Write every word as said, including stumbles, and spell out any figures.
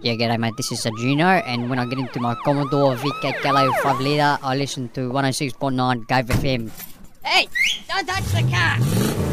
Yeah, g'day mate, this is Sajino, and when I get into my Commodore V K Gallo five litre, I listen to one oh six point nine Gove F M. Hey, don't touch the car!